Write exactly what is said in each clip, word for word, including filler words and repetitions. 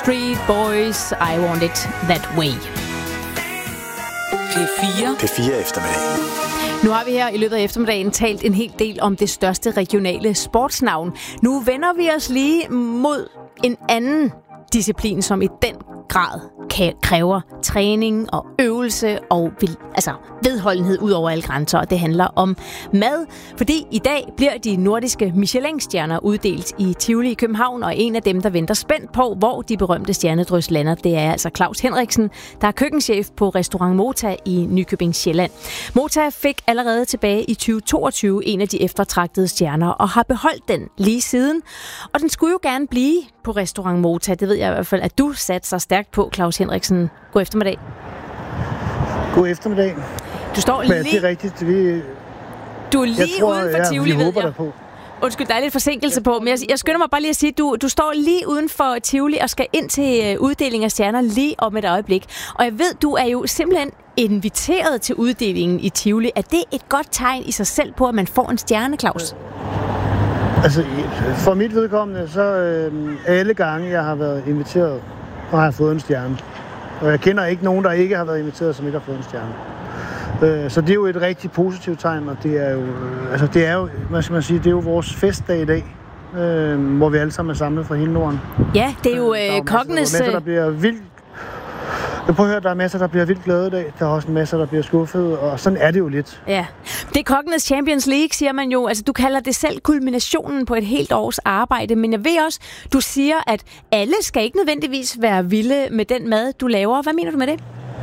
Backstreet Boys, I Want It That Way. P fire. P fire eftermiddag. Nu har vi her i løbet af eftermiddagen talt en hel del om det største regionale sportsnavn. Nu vender vi os lige mod en anden disciplin, som i den grad kræver træning og øvelse og altså vedholdenhed ud over alle grænser, og det handler om mad. Fordi i dag bliver de nordiske Michelin-stjerner uddelt i Tivoli i København, og en af dem, der venter spændt på, hvor de berømte stjernedrys lander, det er altså Claus Henriksen, der er køkkenchef på restaurant Mota i Nykøbing Sjælland. Mota fik allerede tilbage i tyve toogtyve en af de eftertragtede stjerner, og har beholdt den lige siden. Og den skulle jo gerne blive på restaurant Mota. Det ved jeg i hvert fald, at du satte sig stærkt på, Claus Henriksen. God eftermiddag. God eftermiddag. Du står lige... Men det er rigtigt. Vi... Du er lige jeg tror, uden for ja, Tivoli, vi ved håber jeg. derpå. Undskyld, der er lidt forsinkelse på, men jeg, jeg skynder mig bare lige at sige, at du, du står lige uden for Tivoli og skal ind til uddeling af stjerner lige om et øjeblik. Og jeg ved, du er jo simpelthen inviteret til uddelingen i Tivoli. Er det et godt tegn i sig selv på, at man får en stjerne, Claus? Altså, for mit vedkommende, så øh, alle gange, jeg har været inviteret, og har fået en stjerne. Og jeg kender ikke nogen, der ikke har været inviteret, som ikke har fået en stjerne. Øh, så det er jo et rigtig positivt tegn, og det er jo, øh, altså det er jo, hvad skal man sige, det er jo vores festdag i dag, øh, hvor vi alle sammen er samlet fra hele Norden. Ja, det er jo øh, kokkenes... Der er masser, der bliver vildt... Jeg prøver at høre, der er masser, der bliver vildt glade i dag. Der er også masser, der bliver skuffet, og sådan er det jo lidt. Ja, det er kokkenes Champions League, siger man jo. Altså, du kalder det selv kulminationen på et helt års arbejde, men jeg ved også, du siger, at alle skal ikke nødvendigvis være vilde med den mad, du laver. Hvad mener du med det?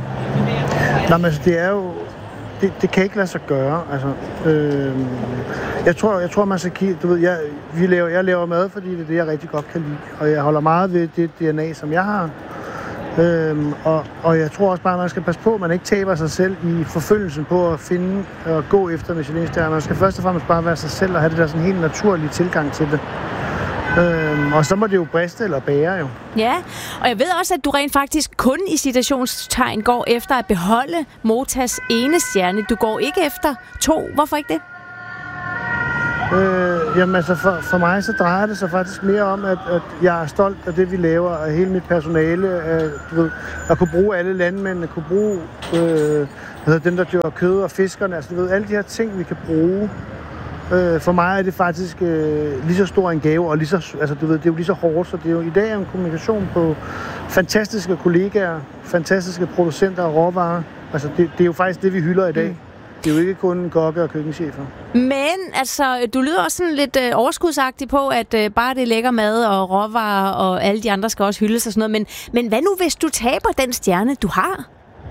Nå, men altså, det er jo... Det, det kan ikke lade sig gøre. Altså, øh, jeg tror, jeg tror man skal kigge... Du ved, jeg, vi laver, jeg laver mad, fordi det er det, jeg rigtig godt kan lide. Og jeg holder meget ved det D N A, som jeg har. Øhm, og, og jeg tror også bare, at man skal passe på, at man ikke taber sig selv i forfølgelsen på at finde og gå efter Michelin-stjerner. Man skal først og fremmest bare være sig selv og have det der sådan helt naturlige tilgang til det. Øhm, og så må det jo briste eller bære jo. Ja, og jeg ved også, at du rent faktisk kun i citationstegn går efter at beholde Motas ene stjerne. Du går ikke efter to. Hvorfor ikke det? Øh, jamen altså for, for mig så drejer det sig faktisk mere om, at, at jeg er stolt af det, vi laver, og hele mit personale, at, du ved, at kunne bruge alle landmændene, kunne bruge øh, dem, der dyrker kød og fiskerne, altså du ved, alle de her ting, vi kan bruge. Øh, for mig er det faktisk øh, lige så stor en gave, og lige så, altså, du ved, det er jo lige så hårdt, så det er jo i dag en kommunikation på fantastiske kollegaer, fantastiske producenter og råvarer. Altså det, det er jo faktisk det, vi hylder i dag. Mm. Det er jo ikke kun kokke og køkkenchefer. Men altså, du lyder også sådan lidt øh, overskudsagtig på, at øh, bare det er lækker mad og råvarer, og alle de andre skal også hyldes og sådan noget. Men, men hvad nu, hvis du taber den stjerne, du har?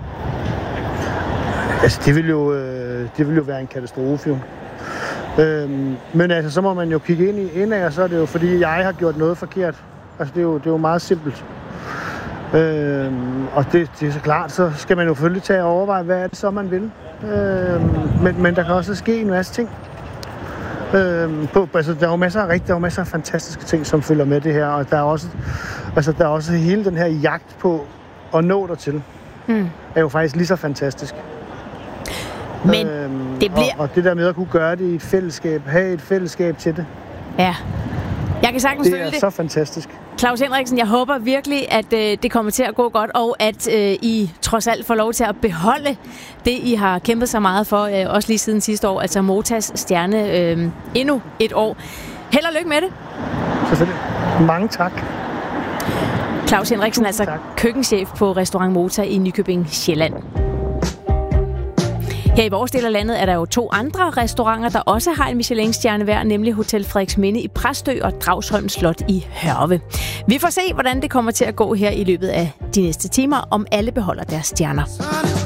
Altså, det vil jo, øh, det vil jo være en katastrofe, jo. Øhm, men altså, så må man jo kigge ind i indad, og så er det jo, fordi jeg har gjort noget forkert. Altså, det er jo, det er jo meget simpelt. Øhm, og det, det er så klart, så skal man jo selvfølgelig tage og overveje, hvad er det så, man vil. Øhm, men, men der kan også ske en masse ting. Øhm, på, altså, der er jo masser af rigtig, der er jo masser af fantastiske ting, som følger med det her, og der er også, altså, der er også hele den her jagt på at nå dertil, mm. er jo faktisk lige så fantastisk. Men øhm, det bliver... Og, og det der med at kunne gøre det i et fællesskab, have et fællesskab til det. Ja. Jeg kan sagtens det følge det. Det er så fantastisk. Claus Henriksen, jeg håber virkelig, at øh, det kommer til at gå godt, og at øh, I trods alt får lov til at beholde det, I har kæmpet så meget for, øh, også lige siden sidste år, altså Motas stjerne øh, endnu et år. Held og lykke med det. Selvfølgelig. Mange tak. Claus Henriksen, altså køkkenchef på restaurant Mota i Nykøbing Sjælland. Her i vores del af landet er der jo to andre restauranter, der også har en Michelin-stjerne hver, nemlig Hotel Frederiksminde i Præstø og Dragsholm Slot i Hørve. Vi får se, hvordan det kommer til at gå her i løbet af de næste timer, om alle beholder deres stjerner.